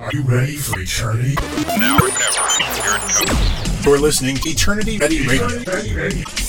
Are you ready for eternity? Now or never. Here it comes. You're listening to Eternity Ready Radio.